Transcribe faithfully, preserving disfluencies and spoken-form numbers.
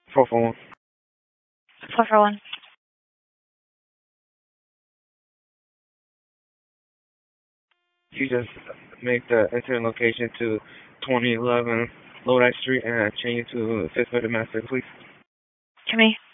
four four one. four four one. You just make the enter location to twenty eleven Lodi Street and change it to Fifth Avenue Master, please. To me.